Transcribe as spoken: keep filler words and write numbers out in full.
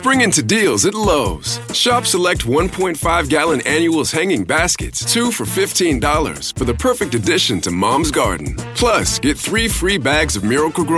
Spring into deals at Lowe's. Shop select one point five gallon annuals hanging baskets, two for fifteen dollars, for the perfect addition to Mom's garden. Plus, get three free bags of Miracle-Gro